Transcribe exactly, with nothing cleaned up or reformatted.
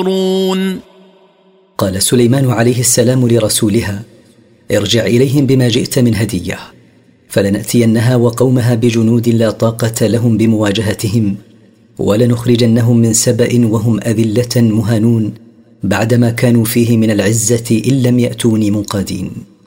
قال سليمان عليه السلام لرسولها: ارجع إليهم بما جئت من هدية، فلنأتينها وقومها بجنود لا طاقة لهم بمواجهتهم، ولنخرجنهم من سبأ وهم أذلة مهانون بعدما كانوا فيه من العزة إن لم يأتوني منقادين.